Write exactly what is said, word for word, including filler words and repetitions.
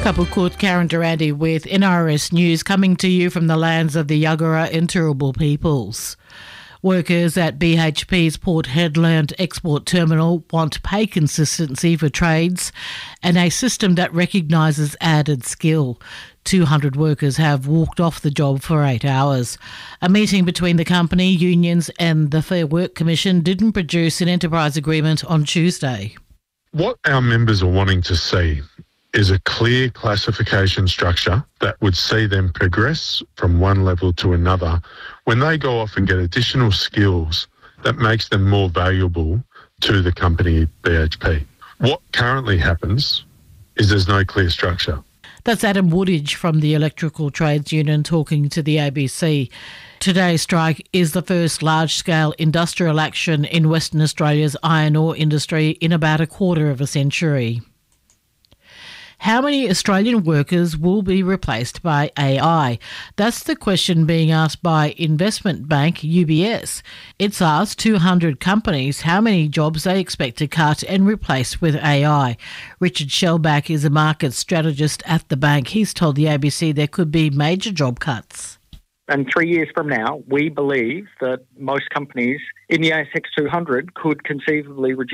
Couple called Karen Durante with N R S News, coming to you from the lands of the Yagara and Turrbal peoples. Workers at B H P's Port Hedland export terminal want pay consistency for trades and a system that recognises added skill. two hundred workers have walked off the job for eight hours. A meeting between the company, unions and the Fair Work Commission didn't produce an enterprise agreement on Tuesday. What our members are wanting to see is a clear classification structure that would see them progress from one level to another when they go off and get additional skills that makes them more valuable to the company B H P. What currently happens is there's no clear structure. That's Adam Woodage from the Electrical Trades Union talking to the A B C. Today's strike is the first large-scale industrial action in Western Australia's iron ore industry in about a quarter of a century. How many Australian workers will be replaced by A I? That's the question being asked by investment bank U B S. It's asked two hundred companies how many jobs they expect to cut and replace with A I. Richard Shellback is a market strategist at the bank. He's told the A B C there could be major job cuts. And three years from now, we believe that most companies in the A S X two hundred could conceivably reduce